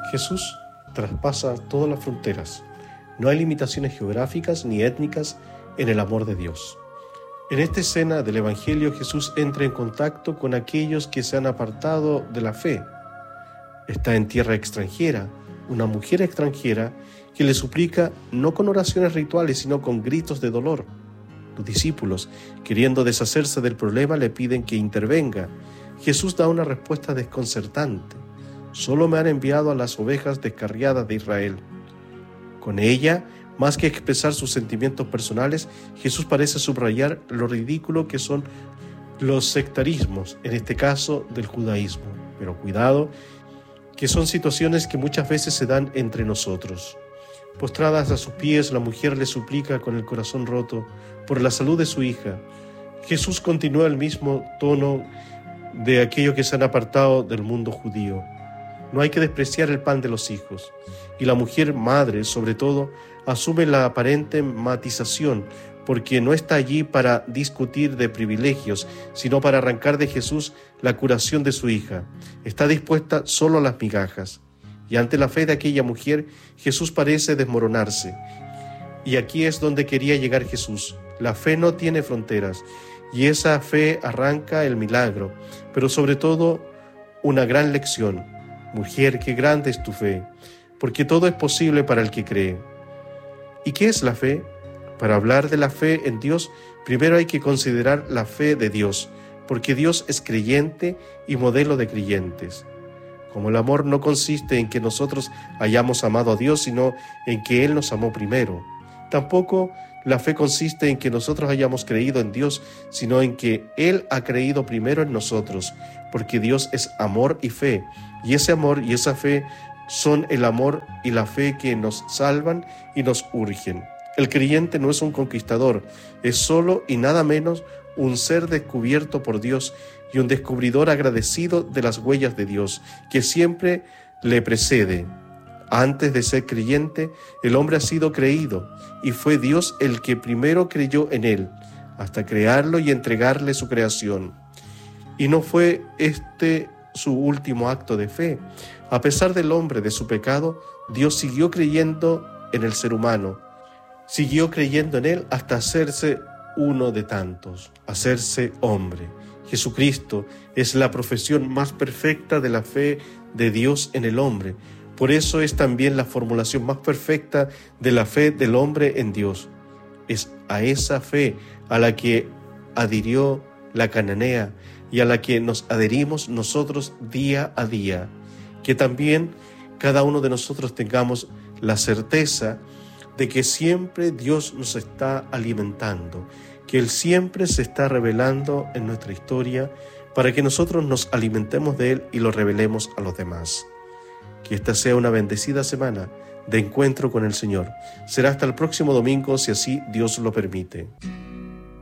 Jesús traspasa todas las fronteras. No hay limitaciones geográficas ni étnicas en el amor de Dios. En esta escena del Evangelio, Jesús entra en contacto con aquellos que se han apartado de la fe. Está en tierra extranjera, una mujer extranjera que le suplica no con oraciones rituales, sino con gritos de dolor. Los discípulos, queriendo deshacerse del problema, le piden que intervenga. Jesús da una respuesta desconcertante. Solo me han enviado a las ovejas descarriadas de Israel. Con ella, más que expresar sus sentimientos personales, Jesús parece subrayar lo ridículo que son los sectarismos, en este caso del judaísmo. Pero cuidado, que son situaciones que muchas veces se dan entre nosotros. Postradas a sus pies, la mujer le suplica con el corazón roto por la salud de su hija. Jesús continúa el mismo tono de aquellos que se han apartado del mundo judío. No hay que despreciar el pan de los hijos. Y la mujer madre, sobre todo, asume la aparente matización, porque no está allí para discutir de privilegios, sino para arrancar de Jesús la curación de su hija. Está dispuesta solo a las migajas. Y ante la fe de aquella mujer, Jesús parece desmoronarse. Y aquí es donde quería llegar Jesús. La fe no tiene fronteras, y esa fe arranca el milagro, pero sobre todo una gran lección. Mujer, qué grande es tu fe, porque todo es posible para el que cree. ¿Y qué es la fe? Para hablar de la fe en Dios, primero hay que considerar la fe de Dios, porque Dios es creyente y modelo de creyentes. Como el amor no consiste en que nosotros hayamos amado a Dios, sino en que Él nos amó primero. Tampoco la fe consiste en que nosotros hayamos creído en Dios, sino en que Él ha creído primero en nosotros, porque Dios es amor y fe, y ese amor y esa fe son el amor y la fe que nos salvan y nos urgen. El creyente no es un conquistador, es solo y nada menos un ser descubierto por Dios y un descubridor agradecido de las huellas de Dios, que siempre le precede. Antes de ser creyente, el hombre ha sido creído, y fue Dios el que primero creyó en él, hasta crearlo y entregarle su creación. Y no fue este su último acto de fe. A pesar del hombre, de su pecado, Dios siguió creyendo en el ser humano, siguió creyendo en él hasta hacerse uno de tantos, hacerse hombre. Jesucristo es la profesión más perfecta de la fe de Dios en el hombre. Por eso es también la formulación más perfecta de la fe del hombre en Dios. Es a esa fe a la que adhirió la cananea y a la que nos adherimos nosotros día a día. Que también cada uno de nosotros tengamos la certeza de que siempre Dios nos está alimentando, que Él siempre se está revelando en nuestra historia para que nosotros nos alimentemos de Él y lo revelemos a los demás. Que esta sea una bendecida semana de encuentro con el Señor. Será hasta el próximo domingo, si así Dios lo permite.